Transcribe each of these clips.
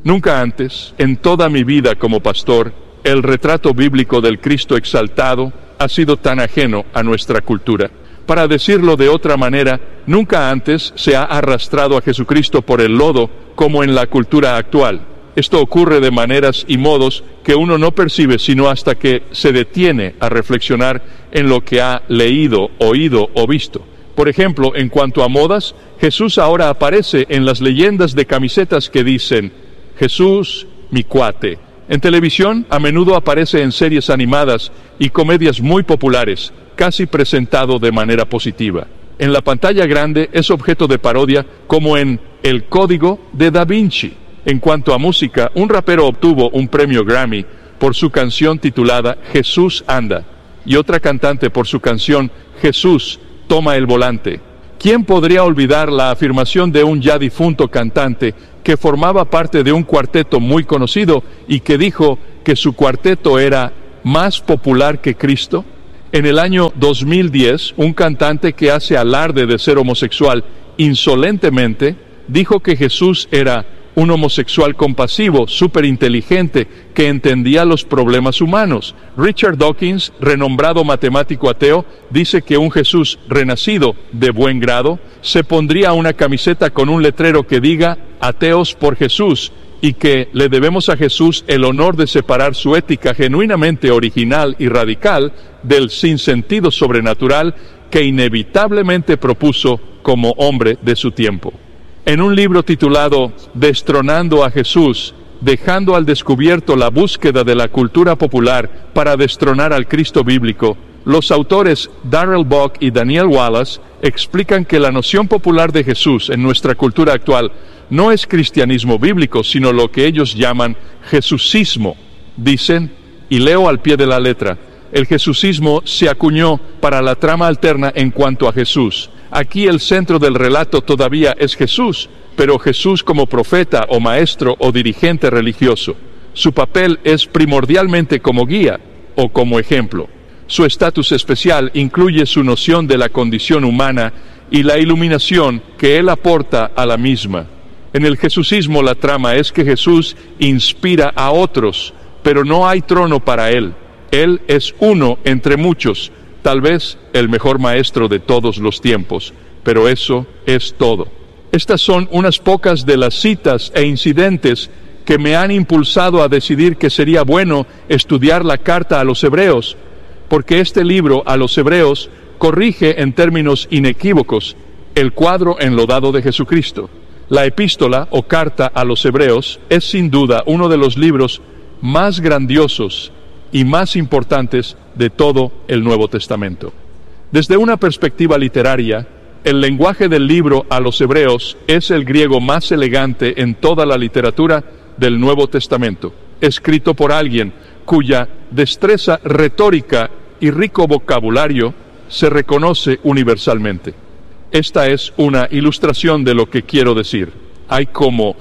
Nunca antes, en toda mi vida como pastor, el retrato bíblico del Cristo exaltado ha sido tan ajeno a nuestra cultura. Para decirlo de otra manera, nunca antes se ha arrastrado a Jesucristo por el lodo como en la cultura actual. Esto ocurre de maneras y modos que uno no percibe sino hasta que se detiene a reflexionar en lo que ha leído, oído o visto. Por ejemplo, en cuanto a modas, Jesús ahora aparece en las leyendas de camisetas que dicen Jesús, mi cuate. En televisión, a menudo aparece en series animadas y comedias muy populares, casi presentado de manera positiva. En la pantalla grande es objeto de parodia, como en El Código de Da Vinci. En cuanto a música, un rapero obtuvo un premio Grammy por su canción titulada Jesús anda, y otra cantante por su canción Jesús toma el volante. ¿Quién podría olvidar la afirmación de un ya difunto cantante que formaba parte de un cuarteto muy conocido y que dijo que su cuarteto era más popular que Cristo? En el año 2010, un cantante que hace alarde de ser homosexual insolentemente dijo que Jesús era un homosexual compasivo, superinteligente, que entendía los problemas humanos. Richard Dawkins, renombrado matemático ateo, dice que un Jesús renacido de buen grado se pondría una camiseta con un letrero que diga «Ateos por Jesús», y que le debemos a Jesús el honor de separar su ética genuinamente original y radical del sinsentido sobrenatural que inevitablemente propuso como hombre de su tiempo. En un libro titulado Destronando a Jesús, dejando al descubierto la búsqueda de la cultura popular para destronar al Cristo bíblico, los autores Darrell Buck y Daniel Wallace explican que la noción popular de Jesús en nuestra cultura actual no es cristianismo bíblico, sino lo que ellos llaman jesucismo. Dicen, y leo al pie de la letra, el jesucismo se acuñó para la trama alterna en cuanto a Jesús. Aquí el centro del relato todavía es Jesús, pero Jesús como profeta o maestro o dirigente religioso. Su papel es primordialmente como guía o como ejemplo. Su estatus especial incluye su noción de la condición humana y la iluminación que él aporta a la misma. En el jesucismo la trama es que Jesús inspira a otros, pero no hay trono para él. Él es uno entre muchos, tal vez el mejor maestro de todos los tiempos, pero eso es todo. Estas son unas pocas de las citas e incidentes que me han impulsado a decidir que sería bueno estudiar la carta a los Hebreos, porque este libro a los Hebreos corrige en términos inequívocos el cuadro enlodado de Jesucristo. La epístola o carta a los Hebreos es sin duda uno de los libros más grandiosos y más importantes de todo el Nuevo Testamento. Desde una perspectiva literaria, el lenguaje del libro a los Hebreos es el griego más elegante en toda la literatura del Nuevo Testamento, escrito por alguien cuya destreza retórica y rico vocabulario se reconoce universalmente. Esta es una ilustración de lo que quiero decir. Hay como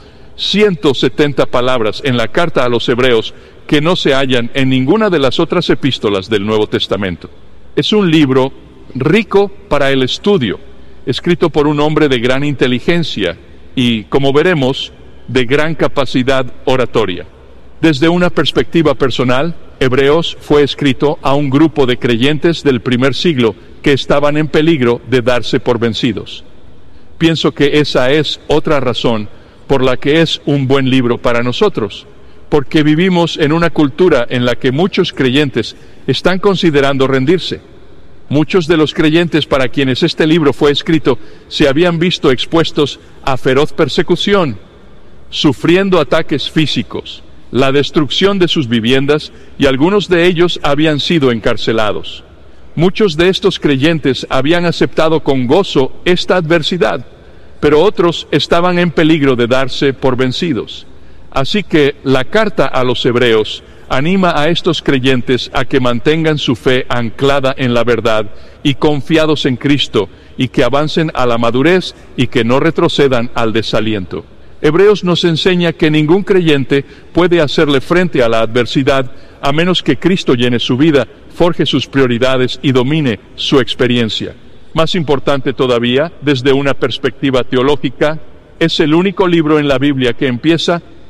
170 palabras en la carta a los Hebreos que no se hallan en ninguna de las otras epístolas del Nuevo Testamento. Es un libro rico para el estudio, escrito por un hombre de gran inteligencia y, como veremos, de gran capacidad oratoria. Desde una perspectiva personal, Hebreos fue escrito a un grupo de creyentes del primer siglo que estaban en peligro de darse por vencidos. Pienso que esa es otra razón por la que es un buen libro para nosotros, porque vivimos en una cultura en la que muchos creyentes están considerando rendirse. Muchos de los creyentes para quienes este libro fue escrito se habían visto expuestos a feroz persecución, sufriendo ataques físicos, la destrucción de sus viviendas, y algunos de ellos habían sido encarcelados. Muchos de estos creyentes habían aceptado con gozo esta adversidad, pero otros estaban en peligro de darse por vencidos. Así que la carta a los Hebreos anima a estos creyentes a que mantengan su fe anclada en la verdad y confiados en Cristo, y que avancen a la madurez y que no retrocedan al desaliento. Hebreos nos enseña que ningún creyente puede hacerle frente a la adversidad a menos que Cristo llene su vida, forje sus prioridades y domine su experiencia. Más importante todavía, desde una perspectiva teológica, es el único libro en la Biblia que empieza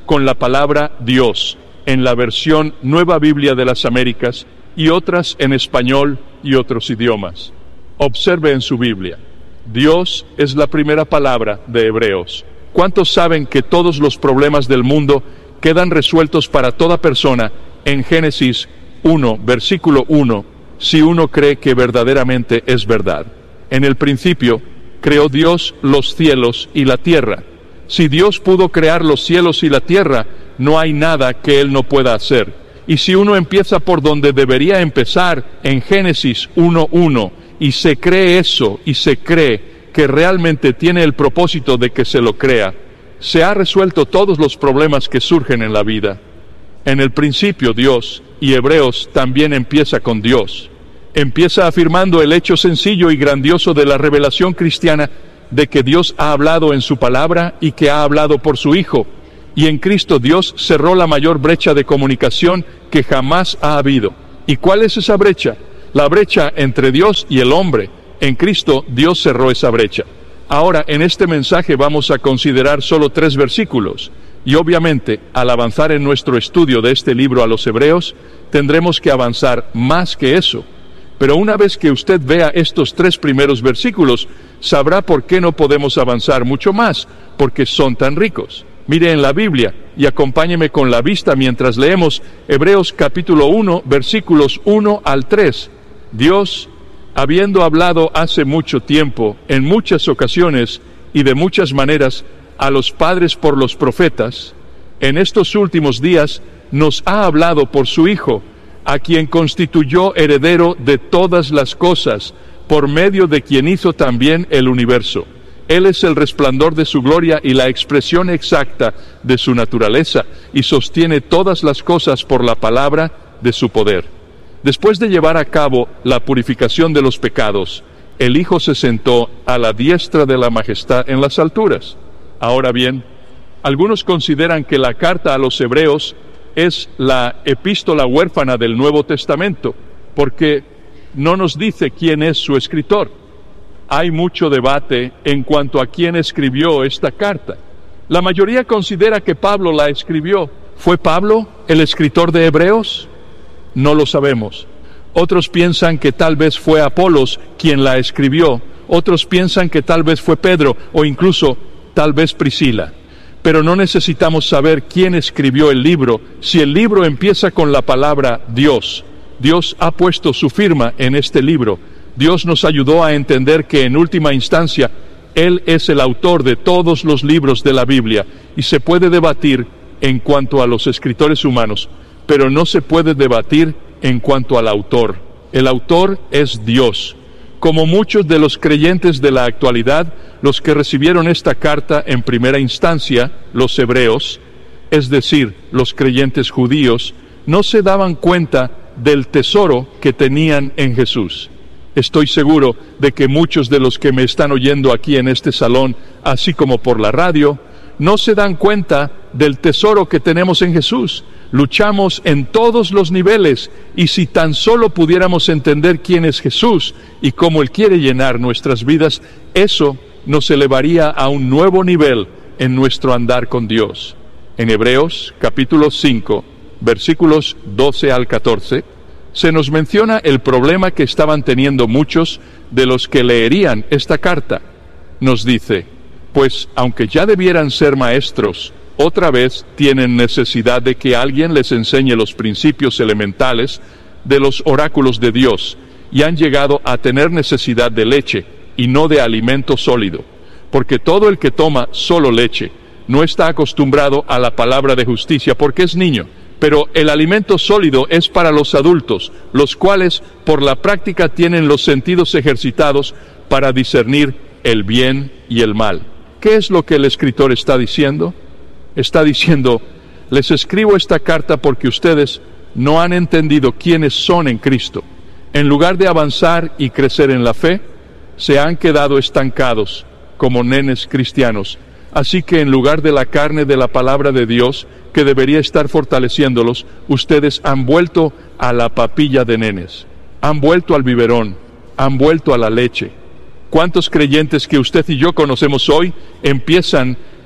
con la palabra Dios en la versión Nueva Biblia de las Américas y otras en español y otros idiomas. Observe en su Biblia. Dios es la primera palabra de Hebreos. ¿Cuántos saben que todos los problemas del mundo quedan resueltos para toda persona en Génesis 1, versículo 1, si uno cree que verdaderamente es verdad? En el principio creó Dios los cielos y la tierra. Si Dios pudo crear los cielos y la tierra, no hay nada que Él no pueda hacer. Y si uno empieza por donde debería empezar, en Génesis 1:1, y se cree eso, y se cree que realmente tiene el propósito de que se lo crea, se ha resuelto todos los problemas que surgen en la vida. En el principio Dios, y Hebreos también empieza con Dios. Empieza afirmando el hecho sencillo y grandioso de la revelación cristiana de que Dios ha hablado en su palabra y que ha hablado por su Hijo. Y en Cristo Dios cerró la mayor brecha de comunicación que jamás ha habido. ¿Y cuál es esa brecha? La brecha entre Dios y el hombre. En Cristo Dios cerró esa brecha. Ahora, en este mensaje vamos a considerar solo 3 versículos. Y obviamente, al avanzar en nuestro estudio de este libro a los Hebreos, tendremos que avanzar más que eso. Pero una vez que usted vea estos 3 primeros versículos, sabrá por qué no podemos avanzar mucho más, porque son tan ricos. Mire en la Biblia y acompáñeme con la vista mientras leemos Hebreos capítulo 1, versículos 1 al 3. Dios, habiendo hablado hace mucho tiempo, en muchas ocasiones y de muchas maneras, a los padres por los profetas, en estos últimos días nos ha hablado por su Hijo, a quien constituyó heredero de todas las cosas, por medio de quien hizo también el universo. Él es el resplandor de su gloria y la expresión exacta de su naturaleza, y sostiene todas las cosas por la palabra de su poder. Después de llevar a cabo la purificación de los pecados, el Hijo se sentó a la diestra de la majestad en las alturas. Ahora bien, algunos consideran que la carta a los Hebreos es la epístola huérfana del Nuevo Testamento, porque no nos dice quién es su escritor. Hay mucho debate en cuanto a quién escribió esta carta. La mayoría considera que Pablo la escribió. ¿Fue Pablo el escritor de Hebreos? No lo sabemos. Otros piensan que tal vez fue Apolos quien la escribió. Otros piensan que tal vez fue Pedro o incluso tal vez Priscila. Pero no necesitamos saber quién escribió el libro si el libro empieza con la palabra Dios. Dios ha puesto su firma en este libro. Dios nos ayudó a entender que en última instancia Él es el autor de todos los libros de la Biblia, y se puede debatir en cuanto a los escritores humanos, pero no se puede debatir en cuanto al autor. El autor es Dios. Como muchos de los creyentes de la actualidad, los que recibieron esta carta en primera instancia, los hebreos, es decir, los creyentes judíos, no se daban cuenta del tesoro que tenían en Jesús. Estoy seguro de que muchos de los que me están oyendo aquí en este salón, así como por la radio, no se dan cuenta del tesoro que tenemos en Jesús. Luchamos en todos los niveles, y si tan solo pudiéramos entender quién es Jesús y cómo Él quiere llenar nuestras vidas, eso nos elevaría a un nuevo nivel en nuestro andar con Dios. En Hebreos capítulo 5, versículos 12 al 14, se nos menciona el problema que estaban teniendo muchos de los que leerían esta carta. Nos dice: pues aunque ya debieran ser maestros, otra vez tienen necesidad de que alguien les enseñe los principios elementales de los oráculos de Dios, y han llegado a tener necesidad de leche y no de alimento sólido, porque todo el que toma solo leche no está acostumbrado a la palabra de justicia porque es niño. Pero el alimento sólido es para los adultos, los cuales por la práctica tienen los sentidos ejercitados para discernir el bien y el mal. ¿Qué es lo que el escritor está diciendo? Está diciendo: les escribo esta carta porque ustedes no han entendido quiénes son en Cristo. En lugar de avanzar y crecer en la fe, se han quedado estancados como nenes cristianos. Así que en lugar de la carne de la palabra de Dios, que debería estar fortaleciéndolos, ustedes han vuelto a la papilla de nenes, han vuelto al biberón, han vuelto a la leche. ¿Cuántos creyentes que usted y yo conocemos hoy empiezan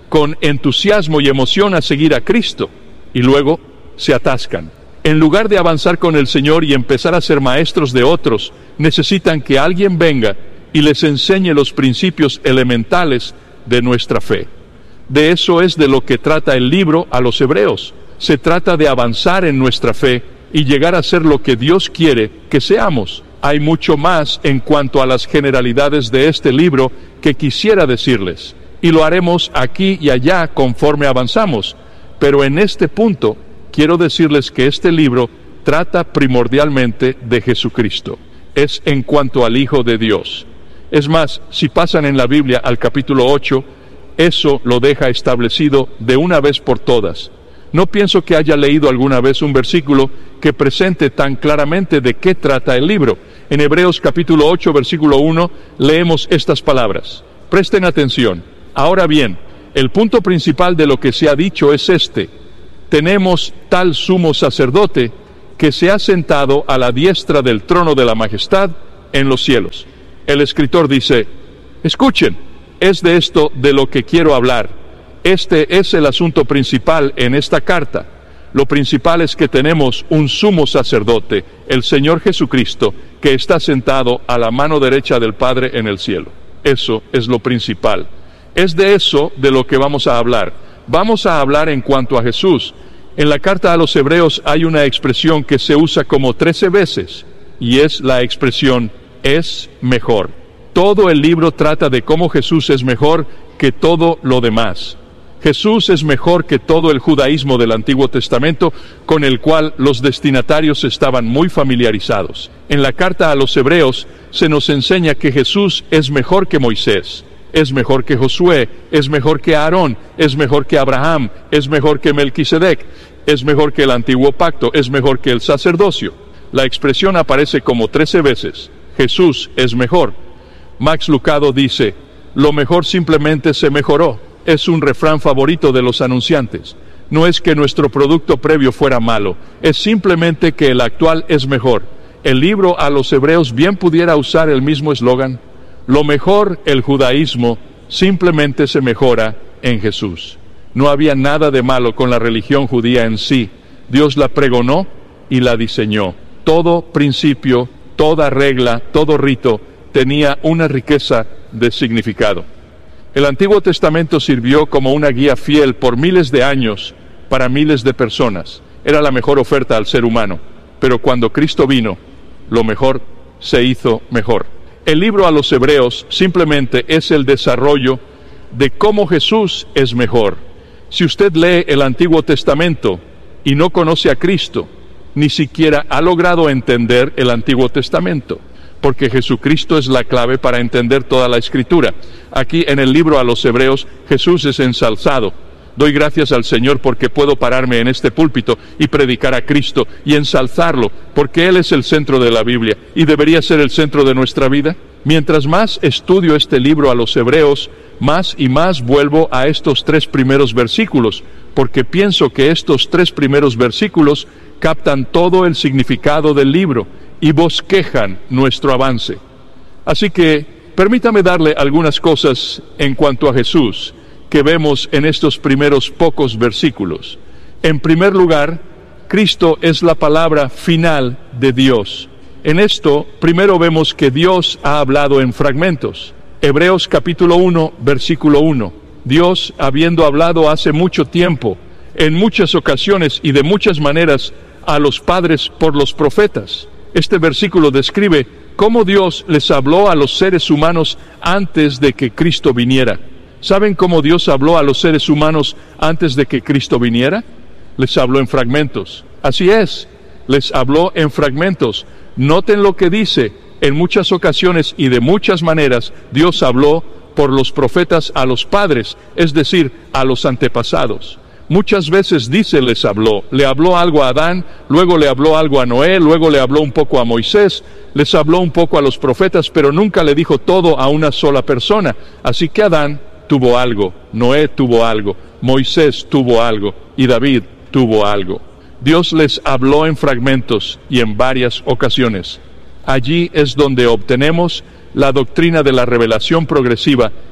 con entusiasmo y emoción a seguir a Cristo, y luego se atascan. En lugar de avanzar con el Señor y empezar a ser maestros de otros, necesitan que alguien venga y les enseñe los principios elementales de nuestra fe. De eso es de lo que trata el libro a los Hebreos. Se trata de avanzar en nuestra fe y llegar a ser lo que Dios quiere que seamos. Hay mucho más en cuanto a las generalidades de este libro que quisiera decirles, y lo haremos aquí y allá conforme avanzamos, pero en este punto quiero decirles que este libro trata primordialmente de Jesucristo. Es en cuanto al Hijo de Dios. Es más, si pasan en la Biblia al capítulo 8, eso lo deja establecido de una vez por todas. No pienso que haya leído alguna vez un versículo que presente tan claramente de qué trata el libro. En Hebreos capítulo 8, versículo 1, leemos estas palabras. Presten atención. Ahora bien, el punto principal de lo que se ha dicho es este: tenemos tal sumo sacerdote que se ha sentado a la diestra del trono de la majestad en los cielos. El escritor dice, escuchen, es de esto de lo que quiero hablar. Este es el asunto principal en esta carta. Lo principal es que tenemos un sumo sacerdote, el Señor Jesucristo, que está sentado a la mano derecha del Padre en el cielo. Eso es lo principal. Es de eso de lo que vamos a hablar. Vamos a hablar en cuanto a Jesús. En la carta a los Hebreos hay una expresión que se usa como 13 veces, y es la expresión es mejor. Todo el libro trata de cómo Jesús es mejor que todo lo demás. Jesús es mejor que todo el judaísmo del Antiguo Testamento, con el cual los destinatarios estaban muy familiarizados. En la carta a los Hebreos se nos enseña que Jesús es mejor que Moisés, es mejor que Josué, es mejor que Aarón, es mejor que Abraham, es mejor que Melquisedec, es mejor que el antiguo pacto, es mejor que el sacerdocio. La expresión aparece como 13 veces. Jesús es mejor. Max Lucado dice, lo mejor simplemente se mejoró. Es un refrán favorito de los anunciantes. No es que nuestro producto previo fuera malo, es simplemente que el actual es mejor. El libro a los Hebreos bien pudiera usar el mismo eslogan. Lo mejor, el judaísmo, simplemente se mejora en Jesús. No había nada de malo con la religión judía en sí. Dios la pregonó y la diseñó. Todo principio, toda regla, todo rito tenía una riqueza de significado. El Antiguo Testamento sirvió como una guía fiel por miles de años para miles de personas. Era la mejor oferta al ser humano. Pero cuando Cristo vino, lo mejor se hizo mejor. El libro a los Hebreos simplemente es el desarrollo de cómo Jesús es mejor. Si usted lee el Antiguo Testamento y no conoce a Cristo, ni siquiera ha logrado entender el Antiguo Testamento, porque Jesucristo es la clave para entender toda la Escritura. Aquí en el libro a los Hebreos, Jesús es ensalzado. Doy gracias al Señor porque puedo pararme en este púlpito y predicar a Cristo y ensalzarlo, porque Él es el centro de la Biblia y debería ser el centro de nuestra vida. Mientras más estudio este libro a los Hebreos, más y más vuelvo a estos 3 primeros versículos, porque pienso que estos 3 primeros versículos captan todo el significado del libro y bosquejan nuestro avance. Así que permítame darle algunas cosas en cuanto a Jesús que vemos en estos primeros pocos versículos. En primer lugar, Cristo es la palabra final de Dios. En esto, primero vemos que Dios ha hablado en fragmentos. Hebreos capítulo 1, versículo 1. Dios, habiendo hablado hace mucho tiempo, en muchas ocasiones y de muchas maneras, a los padres por los profetas. Este versículo describe cómo Dios les habló a los seres humanos antes de que Cristo viniera. ¿Saben cómo Dios habló a los seres humanos antes de que Cristo viniera? Les habló en fragmentos. Así es, les habló en fragmentos. Noten lo que dice. En muchas ocasiones y de muchas maneras, Dios habló por los profetas a los padres, es decir, a los antepasados. Muchas veces dice les habló. Le habló algo a Adán, luego le habló algo a Noé, luego le habló un poco a Moisés, les habló un poco a los profetas, pero nunca le dijo todo a una sola persona. Así que Adán tuvo algo, Noé tuvo algo, Moisés tuvo algo y David tuvo algo. Dios les habló en fragmentos y en varias ocasiones. Allí es donde obtenemos la doctrina de la revelación progresiva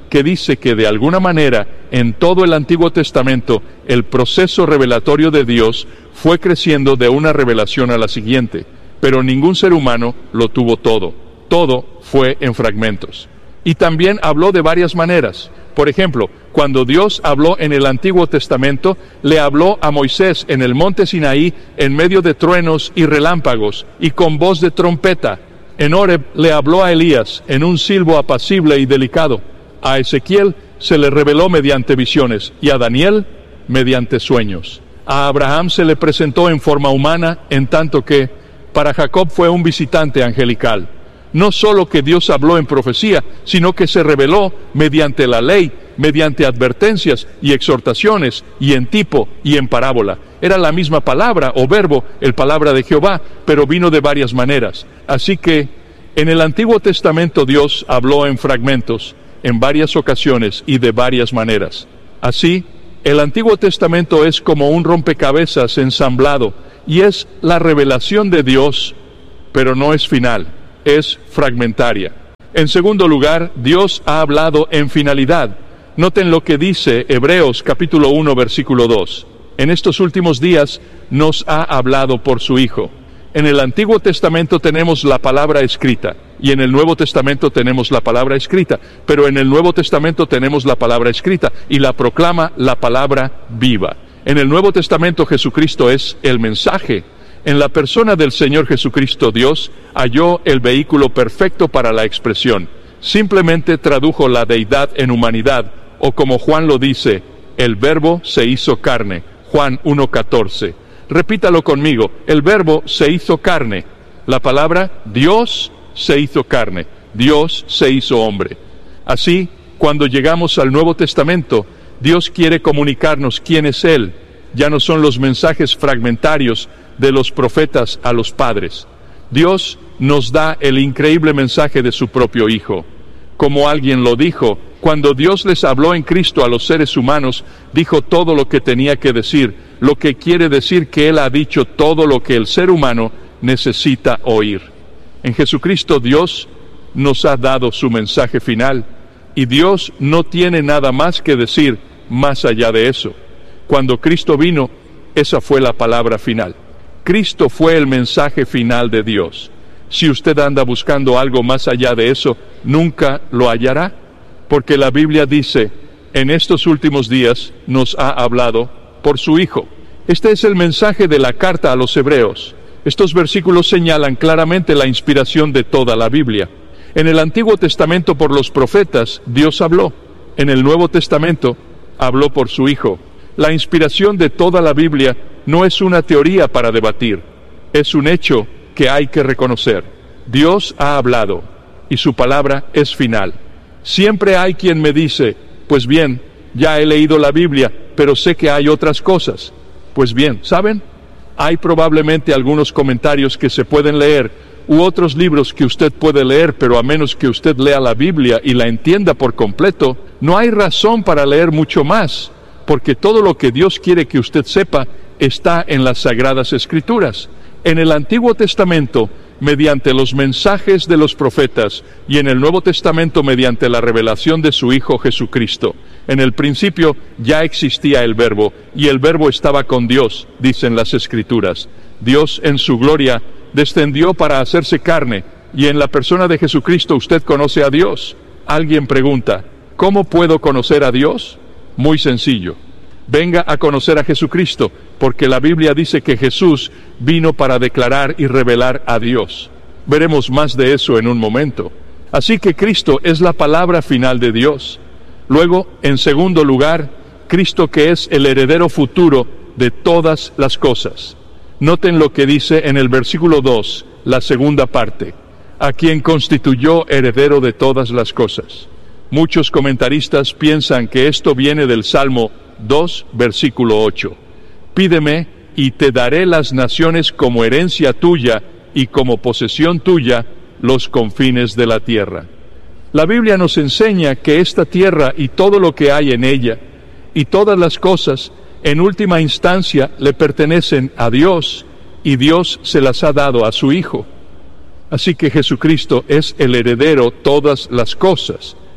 que dice que de alguna manera en todo el Antiguo Testamento el proceso revelatorio de Dios fue creciendo de una revelación a la siguiente, pero ningún ser humano lo tuvo todo. Todo fue en fragmentos. Y también habló de varias maneras. Por ejemplo, cuando Dios habló en el Antiguo Testamento, le habló a Moisés en el monte Sinaí en medio de truenos y relámpagos y con voz de trompeta. En Horeb le habló a Elías en un silbo apacible y delicado. A Ezequiel se le reveló mediante visiones y a Daniel mediante sueños. A Abraham se le presentó en forma humana, en tanto que para Jacob fue un visitante angelical. No solo que Dios habló en profecía, sino que se reveló mediante la ley, mediante advertencias y exhortaciones, y en tipo y en parábola. Era la misma palabra o verbo, el palabra de Jehová, pero vino de varias maneras. Así que en el Antiguo Testamento Dios habló en fragmentos, en varias ocasiones y de varias maneras. Así, el Antiguo Testamento es como un rompecabezas ensamblado, y es la revelación de Dios, pero no es final. Es fragmentaria. En segundo lugar, Dios ha hablado en finalidad. Noten lo que dice Hebreos capítulo 1 versículo 2. En estos últimos días nos ha hablado por su Hijo. En el Antiguo Testamento tenemos la palabra escrita y en el Nuevo Testamento tenemos la palabra escrita, pero en el Nuevo Testamento tenemos la palabra escrita y la proclama la palabra viva. En el Nuevo Testamento Jesucristo es el mensaje. En la persona del Señor Jesucristo, Dios halló el vehículo perfecto para la expresión. Simplemente tradujo la deidad en humanidad, o como Juan lo dice, el Verbo se hizo carne. Juan 1:14. Repítalo conmigo, el Verbo se hizo carne. La palabra Dios se hizo carne. Dios se hizo hombre. Así, cuando llegamos al Nuevo Testamento, Dios quiere comunicarnos quién es Él. Ya no son los mensajes fragmentarios de los profetas a los padres. Dios nos da el increíble mensaje de su propio Hijo. Como alguien lo dijo, cuando Dios les habló en Cristo a los seres humanos, dijo todo lo que tenía que decir, lo que quiere decir que Él ha dicho todo lo que el ser humano necesita oír. En Jesucristo Dios nos ha dado su mensaje final, y Dios no tiene nada más que decir más allá de eso. Cuando Cristo vino, esa fue la palabra final. Cristo fue el mensaje final de Dios. Si usted anda buscando algo más allá de eso, nunca lo hallará, porque la Biblia dice, en estos últimos días nos ha hablado por su Hijo. Este es el mensaje de la carta a los Hebreos. Estos versículos señalan claramente la inspiración de toda la Biblia. En el Antiguo Testamento por los profetas, Dios habló. En el Nuevo Testamento, habló por su Hijo. La inspiración de toda la Biblia no es una teoría para debatir, es un hecho que hay que reconocer. Dios ha hablado y su palabra es final. Siempre hay quien me dice, pues bien, ya he leído la Biblia, pero sé que hay otras cosas. Pues bien, ¿saben? Hay probablemente algunos comentarios que se pueden leer u otros libros que usted puede leer, pero a menos que usted lea la Biblia y la entienda por completo, no hay razón para leer mucho más, porque todo lo que Dios quiere que usted sepa está en las Sagradas Escrituras. En el Antiguo Testamento, mediante los mensajes de los profetas, y en el Nuevo Testamento mediante la revelación de su Hijo Jesucristo. En el principio ya existía el Verbo, y el Verbo estaba con Dios, dicen las Escrituras. Dios en su gloria descendió para hacerse carne, y en la persona de Jesucristo usted conoce a Dios. Alguien pregunta, ¿cómo puedo conocer a Dios? Muy sencillo. Venga a conocer a Jesucristo, porque la Biblia dice que Jesús vino para declarar y revelar a Dios. Veremos más de eso en un momento. Así que Cristo es la palabra final de Dios. Luego, en segundo lugar, Cristo que es el heredero futuro de todas las cosas. Noten lo que dice en el versículo 2, la segunda parte, a quien constituyó heredero de todas las cosas. Muchos comentaristas piensan que esto viene del Salmo 2, versículo 8. Pídeme y te daré las naciones como herencia tuya y como posesión tuya los confines de la tierra. La Biblia nos enseña que esta tierra y todo lo que hay en ella y todas las cosas en última instancia le pertenecen a Dios y Dios se las ha dado a su Hijo. Así que Jesucristo es el heredero de todas las cosas.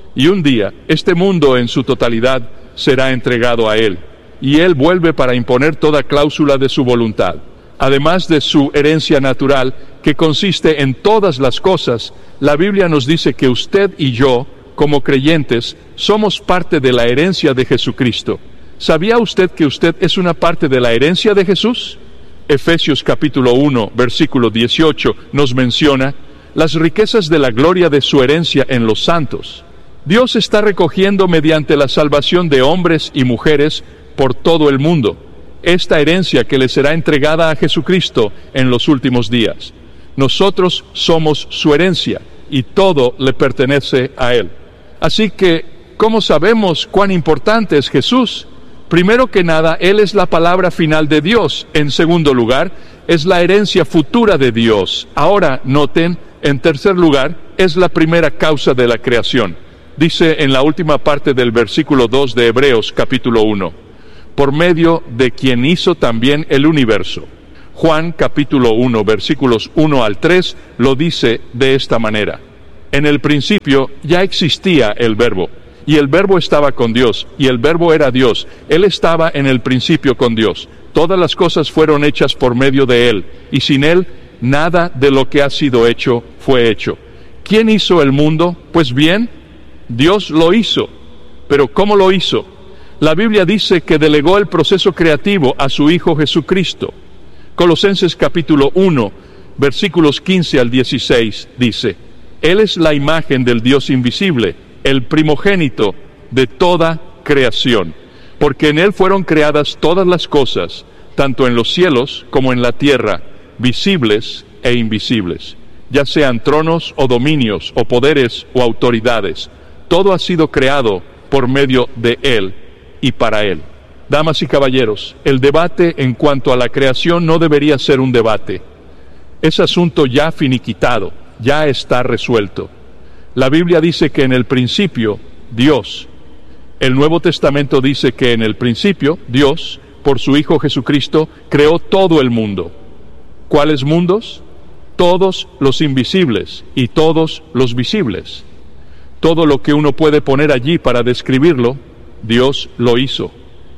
y un día este mundo en su totalidad será entregado a Él, y Él vuelve para imponer toda cláusula de su voluntad. Además de su herencia natural, que consiste en todas las cosas, la Biblia nos dice que usted y yo, como creyentes, somos parte de la herencia de Jesucristo. ¿Sabía usted que usted es una parte de la herencia de Jesús? Efesios capítulo 1, versículo 18 nos menciona las riquezas de la gloria de su herencia en los santos. Dios está recogiendo mediante la salvación de hombres y mujeres por todo el mundo esta herencia que le será entregada a Jesucristo en los últimos días. Nosotros somos su herencia y todo le pertenece a Él. Así que, ¿cómo sabemos cuán importante es Jesús? Primero que nada, Él es la palabra final de Dios. En segundo lugar, es la herencia futura de Dios. Ahora, noten, en tercer lugar, es la primera causa de la creación. Dice en la última parte del versículo 2 de Hebreos capítulo 1, por medio de quien hizo también el universo. Juan capítulo 1, versículos 1 al 3, lo dice de esta manera. En el principio ya existía el Verbo, y el Verbo estaba con Dios, y el Verbo era Dios. Él estaba en el principio con Dios. Todas las cosas fueron hechas por medio de Él, y sin Él nada de lo que ha sido hecho fue hecho. ¿Quién hizo el mundo? Pues bien, Dios lo hizo. ¿Pero cómo lo hizo? La Biblia dice que delegó el proceso creativo a su Hijo Jesucristo. Colosenses capítulo 1, versículos 15 al 16 dice, Él es la imagen del Dios invisible, el primogénito de toda creación, porque en Él fueron creadas todas las cosas, tanto en los cielos como en la tierra, visibles e invisibles, ya sean tronos o dominios o poderes o autoridades. Todo ha sido creado por medio de Él y para Él. Damas y caballeros, el debate en cuanto a la creación no debería ser un debate. Es asunto ya finiquitado, ya está resuelto. La Biblia dice que en el principio, Dios. El Nuevo Testamento dice que en el principio, Dios, por su Hijo Jesucristo, creó todo el mundo. ¿Cuáles mundos? Todos los invisibles y todos los visibles. Todo lo que uno puede poner allí para describirlo, Dios lo hizo.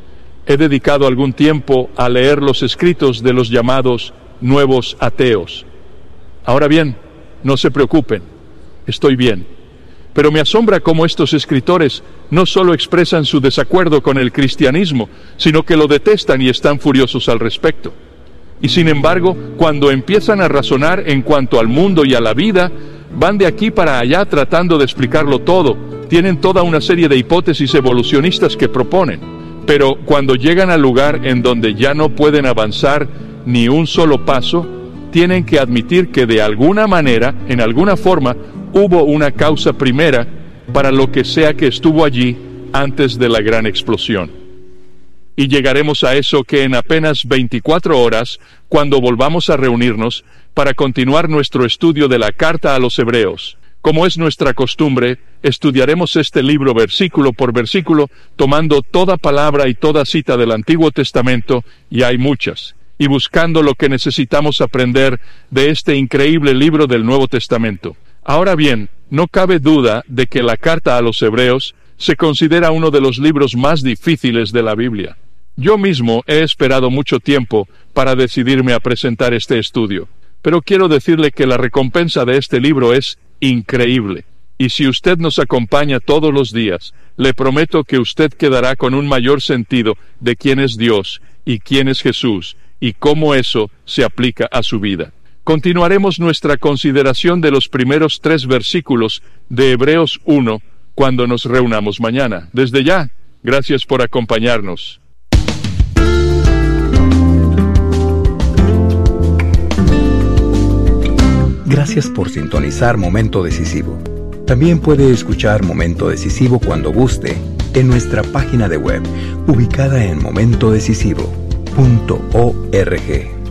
He dedicado algún tiempo a leer los escritos de los llamados nuevos ateos. Ahora bien, no se preocupen, estoy bien. Pero me asombra cómo estos escritores no solo expresan su desacuerdo con el cristianismo, sino que lo detestan y están furiosos al respecto. Y sin embargo, cuando empiezan a razonar en cuanto al mundo y a la vida, van de aquí para allá tratando de explicarlo todo. Tienen toda una serie de hipótesis evolucionistas que proponen. Pero cuando llegan al lugar en donde ya no pueden avanzar ni un solo paso, tienen que admitir que de alguna manera, en alguna forma, hubo una causa primera para lo que sea que estuvo allí antes de la gran explosión. Y llegaremos a eso que en apenas 24 horas, cuando volvamos a reunirnos para continuar nuestro estudio de la carta a los Hebreos. Como es nuestra costumbre, estudiaremos este libro versículo por versículo, tomando toda palabra y toda cita del Antiguo Testamento, y hay muchas, y buscando lo que necesitamos aprender de este increíble libro del Nuevo Testamento. Ahora bien, no cabe duda de que la carta a los Hebreos se considera uno de los libros más difíciles de la Biblia. Yo mismo he esperado mucho tiempo para decidirme a presentar este estudio, pero quiero decirle que la recompensa de este libro es increíble. Y si usted nos acompaña todos los días, le prometo que usted quedará con un mayor sentido de quién es Dios y quién es Jesús y cómo eso se aplica a su vida. Continuaremos nuestra consideración de los primeros 3 versículos de Hebreos 1 cuando nos reunamos mañana. Desde ya, gracias por acompañarnos. Gracias por sintonizar Momento Decisivo. También puede escuchar Momento Decisivo cuando guste en nuestra página de web, ubicada en momentodecisivo.org.